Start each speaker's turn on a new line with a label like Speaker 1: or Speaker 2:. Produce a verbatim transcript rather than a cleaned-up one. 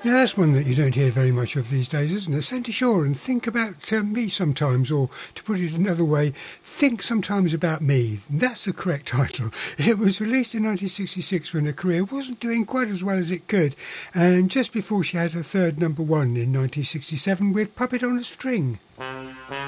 Speaker 1: Now that's one that you don't hear very much of these days, isn't it? Send ashore and think about uh, me sometimes, or to put it another way, think sometimes about me. That's the correct title. It was released in nineteen sixty-six when her career wasn't doing quite as well as it could, and just before she had her third number one in nineteen sixty-seven with Puppet on a String.